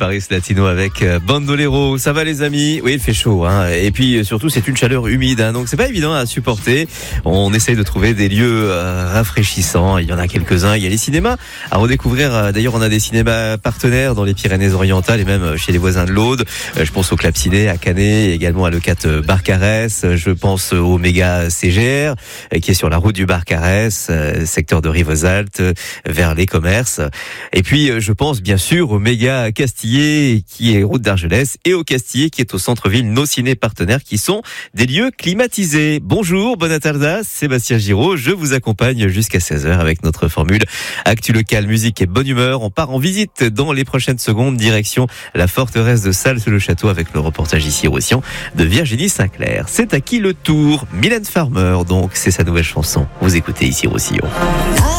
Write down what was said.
Paris Latino avec Bandolero. Ça va les amis? Oui, il fait chaud, hein. Et puis surtout c'est une chaleur humide, hein. Donc c'est pas évident à supporter. On essaye de trouver des lieux rafraîchissants. Il y en a quelques-uns. Il y a les cinémas à redécouvrir. D'ailleurs, on a des cinémas partenaires dans les Pyrénées-Orientales et même chez les voisins de l'Aude. Je pense au Club Ciné à Canet, également à Leucate Barcarès. Je pense au Méga CGR qui est sur la route du Barcarès, secteur de Rivesaltes, vers les commerces. Et puis je pense bien sûr au Méga Castillé qui est route d'Argelès et au Castillé qui est au centre-ville, nos ciné partenaires qui sont des lieux climatisés. Bonjour, bonne tarde, Sébastien Giraud, je vous accompagne jusqu'à 16h avec notre formule Actu Local, musique et bonne humeur. On part en visite dans les prochaines secondes, direction la forteresse de Salles-le-Château avec le reportage ici Roussillon de Virginie Sinclair. C'est à qui le tour? Mylène Farmer, donc c'est sa nouvelle chanson. Vous écoutez ici Roussillon.